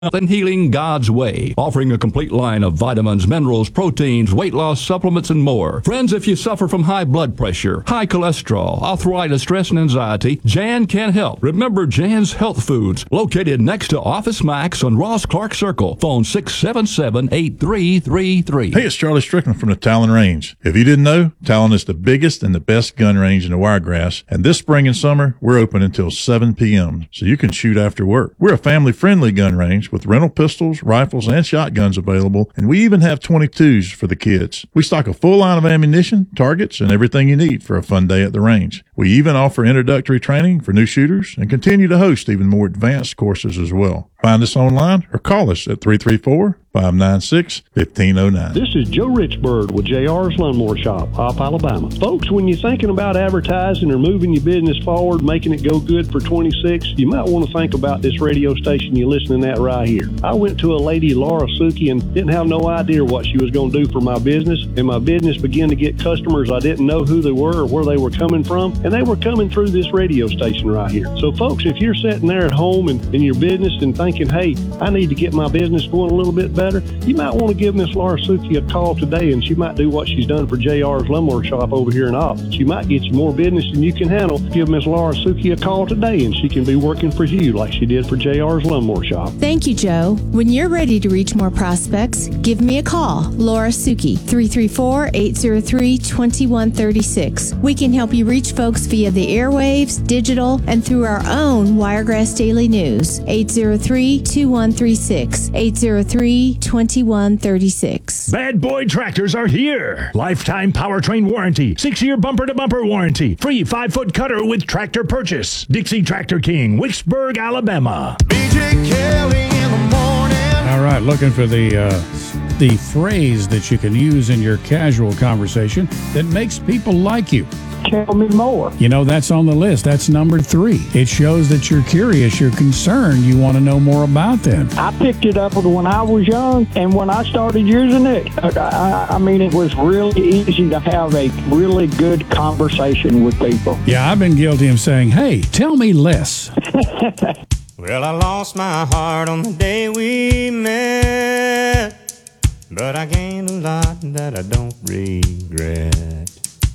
and healing God's way, offering a complete line of vitamins, minerals, proteins, weight loss supplements, and more. Friends, if you suffer from high blood pressure, high cholesterol, arthritis, stress, and anxiety, Jan can help. Remember Jan's Health Foods, located next to Office Max on Ross Clark Circle. Phone 677-8333. Hey, it's Charlie Strickland from the Talon Range. If you didn't know, Talon is the biggest and the best gun range in the Wiregrass, and this spring and summer, we're open until 7 p.m., so you can shoot after work. We're a family-friendly gun range with rental pistols, rifles, and shotguns available, and we even have 22s for the kids. We stock a full line of ammunition, targets, and everything you need for a fun day at the range. We even offer introductory training for new shooters and continue to host even more advanced courses as well. Find us online or call us at 334-596-1509. This is Joe Richbird with JR's Lawnmower Shop, Hopp, Alabama. Folks, when you're thinking about advertising or moving your business forward, making it go good for 26, you might want to think about this radio station you're listening at right here. I went to a lady, Laura Suki, and didn't have no idea what she was going to do for my business, and my business began to get customers I didn't know who they were or where they were coming from, and they were coming through this radio station right here. So, folks, if you're sitting there at home and in your business and thinking, hey, I need to get my business going a little bit better, you might want to give Miss Laura Suki a call today, and she might do what she's done for JR's Lawnmower Shop over here in Austin. She might get you more business than you can handle. Give Miss Laura Suki a call today, and she can be working for you like she did for JR's Lawnmower Shop. Thank you, Joe. When you're ready to reach more prospects, give me a call. Laura Suki, 334-803-2136. We can help you reach folks via the airwaves, digital, and through our own Wiregrass Daily News. 803-2136. 803-2136. Bad Boy Tractors are here. Lifetime powertrain warranty. 6-year bumper-to-bumper warranty. Free 5-foot cutter with tractor purchase. Dixie Tractor King, Wicksburg, Alabama. BJ Kelly in the morning. All right, looking for the phrase that you can use in your casual conversation that makes people like you. Tell me more. You know, that's on the list. That's number 3. It shows that you're curious, you're concerned, you want to know more about them. I picked it up when I was young, and when I started using it, I mean, it was really easy to have a really good conversation with people. Yeah, I've been guilty of saying, hey, tell me less. Well, I lost my heart on the day we met, but I gained a lot that I don't regret.